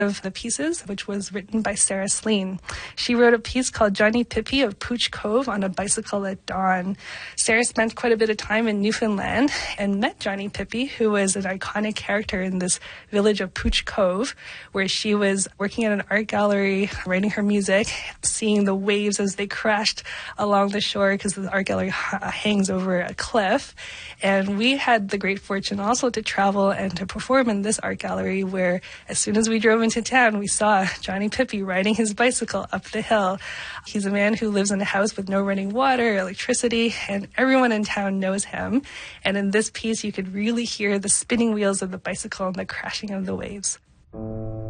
of the pieces, which was written by Sarah Sleen. She wrote a piece called Johnny Pippi of Pooch Cove on a bicycle at dawn. Sarah spent quite a bit of time in Newfoundland and met Johnny Pippi, who was an iconic character in this village of Pooch Cove, where she was working at an art gallery, writing her music, seeing the waves as they crashed along the shore because the art gallery hangs over a cliff. And we had the great fortune also to travel and to perform in this art gallery, where as soon as we drove into town, we saw Johnny Pippi riding his bicycle up the hill. He's a man who lives in a house with no running water, electricity, and everyone in town knows him. And in this piece, you could really hear the spinning wheels of the bicycle and the crashing of the waves.